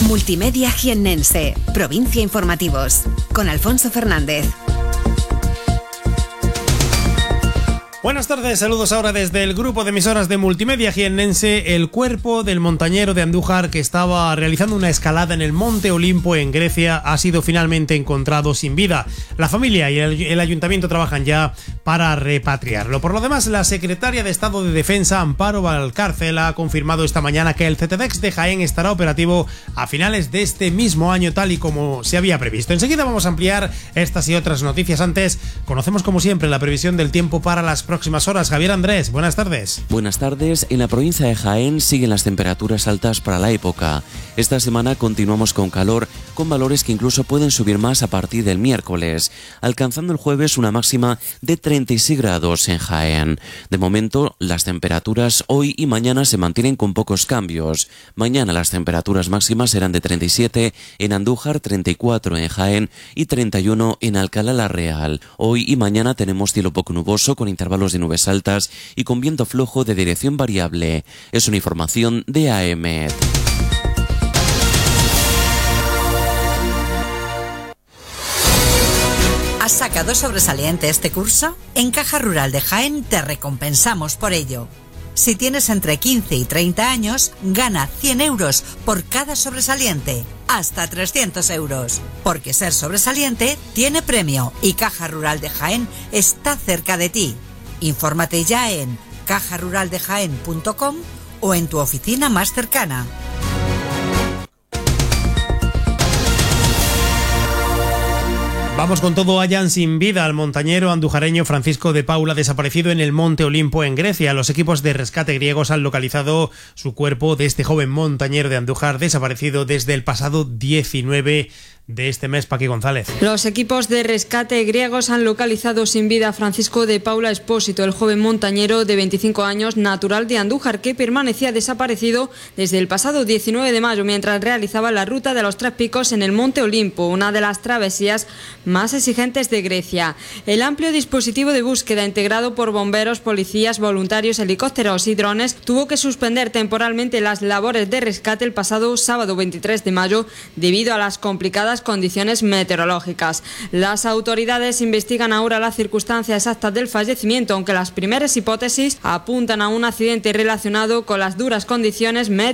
Multimedia Jiennense, Provincia Informativos, con Alfonso Fernández. Buenas tardes, saludos ahora desde el grupo de emisoras de Multimedia Jiennense. El cuerpo del montañero de Andújar que estaba realizando una escalada en el Monte Olimpo en Grecia ha sido finalmente encontrado sin vida. La familia y el ayuntamiento trabajan ya para repatriarlo. Por lo demás, la secretaria de Estado de Defensa, Amparo Valcárcel, ha confirmado esta mañana que el CETEDEX de Jaén estará operativo a finales de este mismo año, tal y como se había previsto. Enseguida vamos a ampliar estas y otras noticias. Antes, conocemos como siempre la previsión del tiempo para las próximas horas. Javier Andrés, buenas tardes. Buenas tardes. En la provincia de Jaén siguen las temperaturas altas para la época. Esta semana continuamos con calor, con valores que incluso pueden subir más a partir del miércoles, alcanzando el jueves una máxima de 36 grados en Jaén. De momento, las temperaturas hoy y mañana se mantienen con pocos cambios. Mañana las temperaturas máximas serán de 37 en Andújar, 34 en Jaén y 31 en Alcalá la Real. Hoy y mañana tenemos cielo poco nuboso con intervalos de nubes altas y con viento flojo de dirección variable. Es una información de AEMET. ¿Has sacado sobresaliente este curso? En Caja Rural de Jaén te recompensamos por ello. Si tienes entre 15 y 30 años, gana 100 euros por cada sobresaliente, hasta 300 euros. Porque ser sobresaliente tiene premio y Caja Rural de Jaén está cerca de ti. Infórmate ya en cajaruraldejaén.com o en tu oficina más cercana. Vamos con todo. Hallan sin vida al montañero andujareño Francisco de Paula, desaparecido en el Monte Olimpo en Grecia. Los equipos de rescate griegos han localizado su cuerpo de este joven montañero de Andújar, desaparecido desde el pasado 19 de este mes. Paqui González. Los equipos de rescate griegos han localizado sin vida a Francisco de Paula Espósito, el joven montañero de 25 años, natural de Andújar, que permanecía desaparecido desde el pasado 19 de mayo mientras realizaba la ruta de los 3 picos en el Monte Olimpo, una de las travesías más exigentes de Grecia. El amplio dispositivo de búsqueda integrado por bomberos, policías, voluntarios, helicópteros y drones tuvo que suspender temporalmente las labores de rescate el pasado sábado 23 de mayo debido a las complicadas condiciones meteorológicas. Las autoridades investigan ahora las circunstancias exactas del fallecimiento, aunque las primeras hipótesis apuntan a un accidente relacionado con las duras condiciones meteorológicas